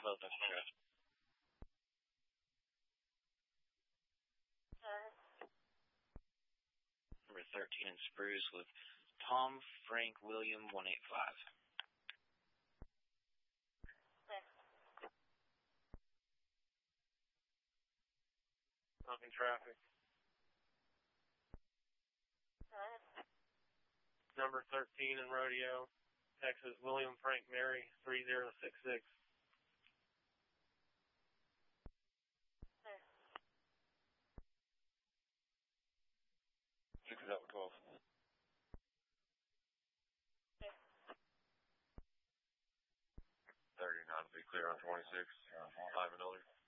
Hello, Dr. Jeff. Number 13 in Spruce with Tom Frank William 185. Talking traffic. Number 13 in Rodeo, Texas, William Frank Mary 3066. Six is out with 12. 39 to be clear on 26. 5 and older.